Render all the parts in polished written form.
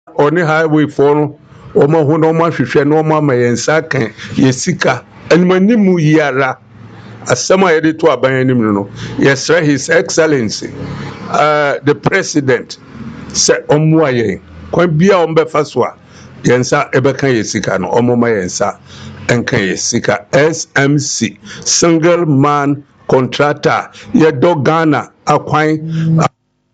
Oni highway for no omo ho no ma hwehwe no ma ma yensa kan yesika animanimu yara asema yede to aban anim no yesra his excellency the president se omo ayen kwan bia ombefa so a yensa ebeka yesika no omo ma yensa enka yesika SMC single man contractor ye dogana akwan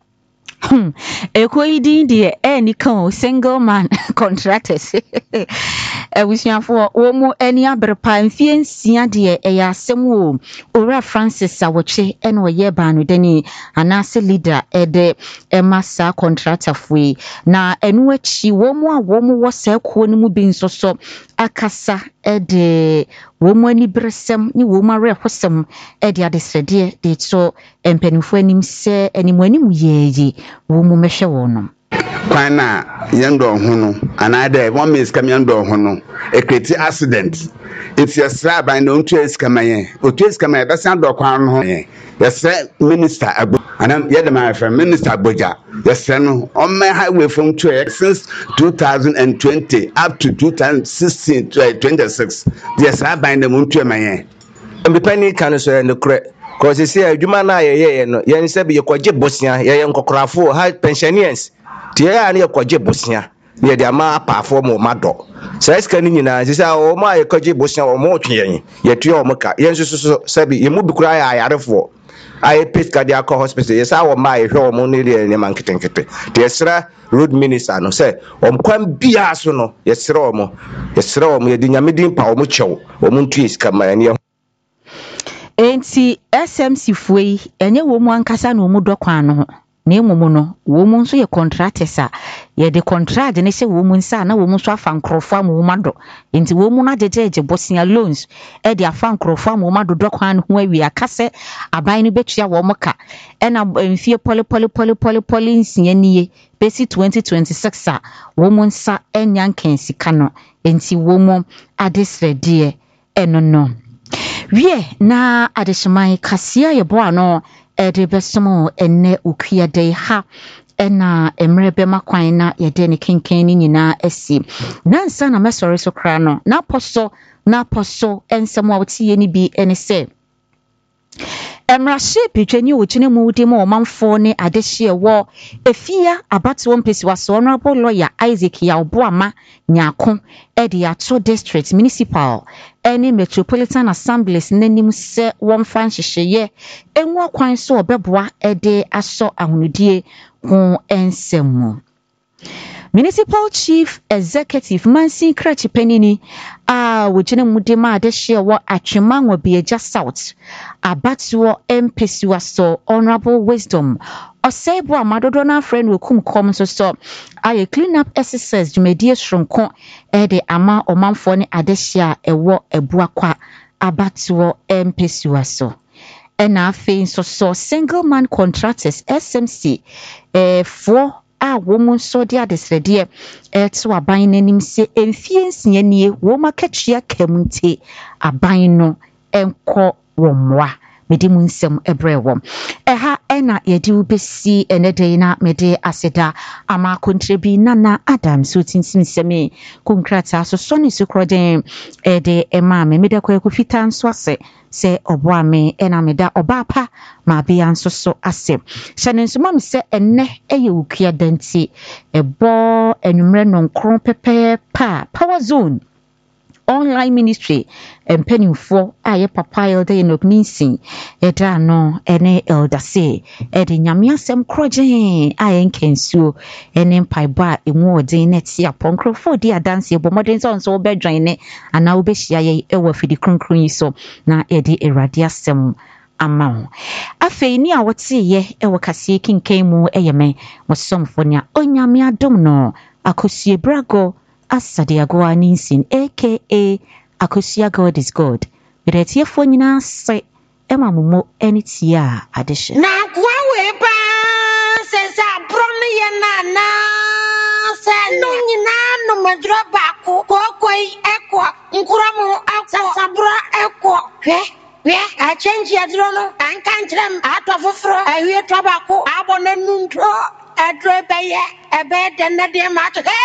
Equating the any single man contractors. Ebusuafo wo mu ani abrepa mfie nsia de eya asem ora Francis Awoche ene oye banu dani anase leader ede emasa contractor fui na enu achi wo mu a wo mu wo sa ko ni mu bi nsoso akasa ede wo mu ani bresem ni wo mu arehosem ede adesede de so empanifo anim se animu anim yeyi wo mu mehwe wo no Kwana yendo hono anade one miss kam yendo hono e create accident if you sra by no to eskamaye o to eskamaye be san do kwan ho yes minister agbo anam ye de my friend minister agboja yes no on my highway from to since 2020 up to 2016 to 26 yes by no to maye mbe pani kan so no kre cause see adwuma na ye no yen se be ye kwaje bosia ye nkokrafo ha pensioners tie ya na ye kwaje bosia ye de ama apafo mo mado sai ska ni nyina sisa o ma ye kwaje bosia o mo twen ye tue o mka yen so sabi ye mu bikura ya yarefo aye peska de akọ hospital ye sa o ma ye hwe o mo ne de ne manketenkete tie sra road minister no say o mkwan bia so no ye sra o mo ye de nyamedin pa o mo chew o mo ntue ska ma ne enti SMC fuei enye wo mu ankasa na wo mu dokwan no na emumu no wo mu nso ye contractors a ye de contract ne se wo mu nsa na wo mu so afa nkrofo amomado enti wo mu na jejeje bosia loans e de afa nkrofo amomado dokwan ho awi akase aban no betua wo moka e na mfie poli nsia nie besi 2026 a wo mu nsa enya nkansika no enti wo mu adesrede eno no wie na adesman kasia ye bo ano ede besomo enne ukua de ha ena emrebe makwan na ye de ne kenken ni nyina asi nansa na mesori so kra no na poso ensemo a wotie ni bi ene se emrahye pitwani wogine mu de ma omanfo ne adehye wo efia abato mpesi waso honorable lawyer Isaac Yaoboama nyako ede ato district municipal any metropolitan assemblies nanim se won fan hyehyeye enwu akwan so obeboa ede aso ahunudie ho ensemu Municipal Chief Executive Mansi Krachi Penini wogine mu de ma adehye wo atwemanwa Bieja South abatuo empesiwa so honorable wisdom osebo amadodo na friend we kumkom so aye clean up exercise jumedie shronko de ama omanfo ne adehye ewo ebuakwa abatuo empesiwa so ena afi so single man contractors SMC for woman so dia desrede to aban nanim se emfie nsia nie wo makatua kamnte aban no enko womwa mede mu nsem ebrewom eha ena yedi ubesi enede na mede aseda ama kontrebi nana adam so tinsim seme konkrata so soni sukroden ede ema me mede kwa fita nso ase se oboame ena meda obapa ma bia nso so ase hyanenso mam se enne eye ukua danti ebo enumre no nkron pepe pa power zone online ministry empenifo aye papa elder in obninsin eda no ene elder say ede nyame asem kroje aye nkensuo ene mpaiba emu odin neti aponkrofo di adanse ebomoden so obedwan ne ana obehia ye ewa fidi kronkron yi so na ede erade asem ama afei ni a wote ye ewa kase kinkan mu eyeme mosomfo nya onyame adom no akosie brago Asadiagoa Ninsin, aka Akosia God is God. Beretia Fonina say Emma Mumo any tia addition. Na Guawepa says a brony na say no madroba, Kokoi Equa, Nkuramu Alta Sabra Equa. Where I change your drone and can't them out of a fro. I hear tobacco, abonent, a drop a bed and a dear match.